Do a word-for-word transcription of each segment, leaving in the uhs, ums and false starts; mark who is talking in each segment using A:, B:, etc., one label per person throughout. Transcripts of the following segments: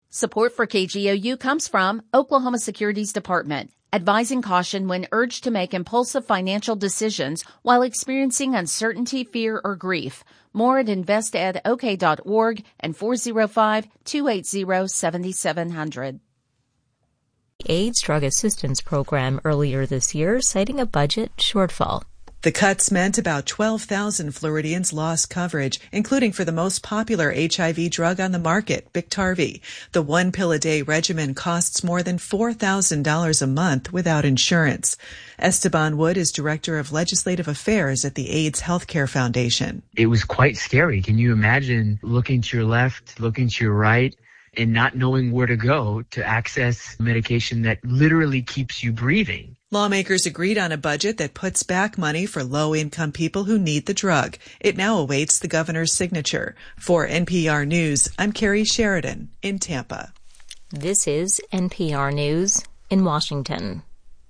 A: Support for K G O U comes from Oklahoma Securities Department, advising caution when urged to make impulsive financial decisions while experiencing uncertainty, fear, or grief. More at invest ed o k dot org and four oh five, two eight zero, seven seven zero zero.
B: AIDS Drug Assistance Program earlier this year, citing a budget shortfall.
C: The cuts meant about twelve thousand Floridians lost coverage, including for the most popular H I V drug on the market, Biktarvy. The one-pill-a-day regimen costs more than four thousand dollars a month without insurance. Esteban Wood is Director of Legislative Affairs at the AIDS Healthcare Foundation.
D: It was quite scary. Can you imagine looking to your left, looking to your right, and not knowing where to go to access medication that literally keeps you breathing?
C: Lawmakers agreed on a budget that puts back money for low-income people who need the drug. It now awaits the governor's signature. For N P R News, I'm Carrie Sheridan in Tampa.
B: This is N P R News in Washington.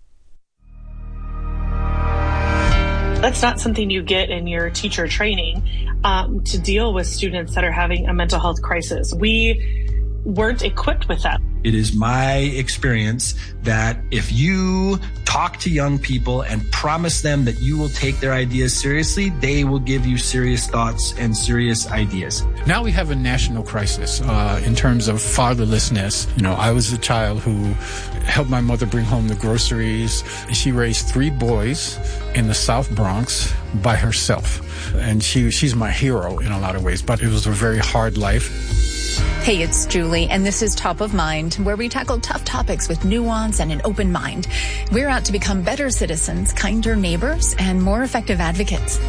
E: That's not something you get in your teacher training um, to deal with students that are having a mental health crisis. We weren't equipped with that.
F: It is my experience that if you talk to young people and promise them that you will take their ideas seriously, they will give you serious thoughts and serious ideas.
G: Now we have a national crisis uh, in terms of fatherlessness. You know, I was a child who helped my mother bring home the groceries. She raised three boys in the South Bronx by herself. And she she's my hero in a lot of ways, but it was a very hard life.
H: Hey, it's Julie, and this is Top of Mind, where we tackle tough topics with nuance and an open mind. We're out to become better citizens, kinder neighbors, and more effective advocates.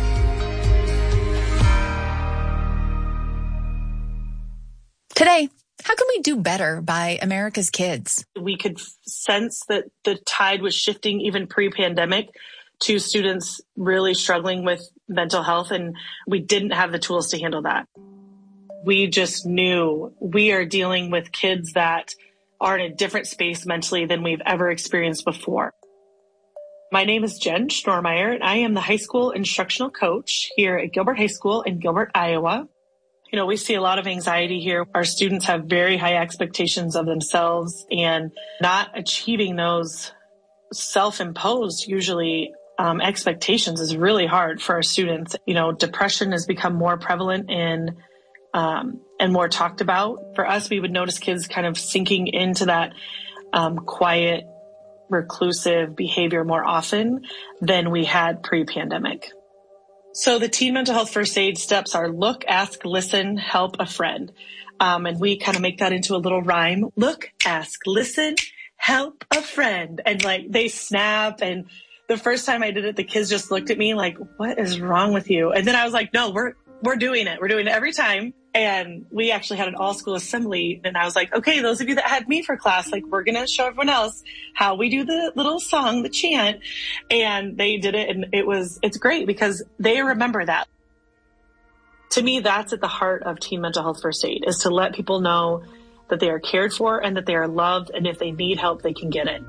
H: Today, how can we do better by America's kids?
E: We could sense that the tide was shifting even pre-pandemic to students really struggling with mental health, and we didn't have the tools to handle that. We just knew we are dealing with kids that are in a different space mentally than we've ever experienced before. My name is Jen Schnormeyer, and I am the high school instructional coach here at Gilbert High School in Gilbert, Iowa. You know, we see a lot of anxiety here. Our students have very high expectations of themselves, and not achieving those self-imposed, usually, um, expectations is really hard for our students. You know, depression has become more prevalent in Um, and more talked about. For us, we would notice kids kind of sinking into that um, quiet, reclusive behavior more often than we had pre-pandemic. So the Teen Mental Health First Aid steps are look, ask, listen, help a friend. Um, and we kind of make that into a little rhyme. Look, ask, listen, help a friend. And like they snap. And the first time I did it, the kids just looked at me like, what is wrong with you? And then I was like, no, we're We're doing it. We're doing it every time. And we actually had an all-school assembly. And I was like, okay, those of you that had me for class, like, we're going to show everyone else how we do the little song, the chant. And they did it. And it was, it's great because they remember that. To me, that's at the heart of Teen Mental Health First Aid, is to let people know that they are cared for and that they are loved. And if they need help, they can get it.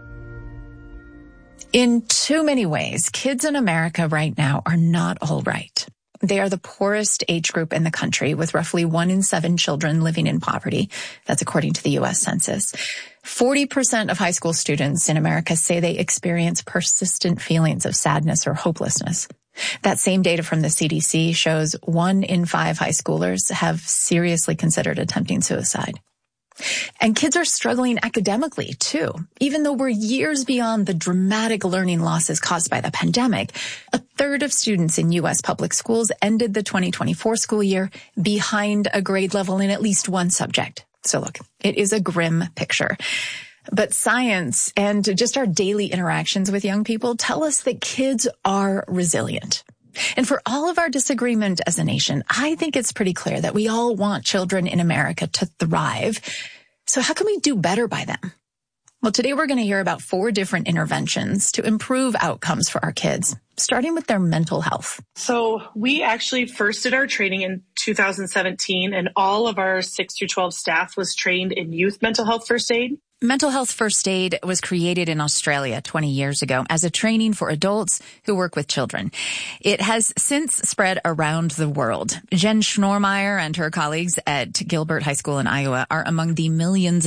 H: In too many ways, kids in America right now are not all right. They are the poorest age group in the country, with roughly one in seven children living in poverty. That's according to the U S Census. forty percent of high school students in America say they experience persistent feelings of sadness or hopelessness. That same data from the C D C shows one in five high schoolers have seriously considered attempting suicide. And kids are struggling academically, too. Even though we're years beyond the dramatic learning losses caused by the pandemic, a third of students in U S public schools ended the twenty twenty-four school year behind a grade level in at least one subject. So look, it is a grim picture. But science and just our daily interactions with young people tell us that kids are resilient. And for all of our disagreement as a nation, I think it's pretty clear that we all want children in America to thrive. So how can we do better by them? Well, today we're going to hear about four different interventions to improve outcomes for our kids, starting with their mental health.
E: So we actually first did our training in two thousand seventeen, and all of our six through twelve staff was trained in youth mental health first aid.
H: Mental Health First Aid was created in Australia twenty years ago as a training for adults who work with children. It has since spread around the world. Jen Schnormeyer and her colleagues at Gilbert High School in Iowa are among the millions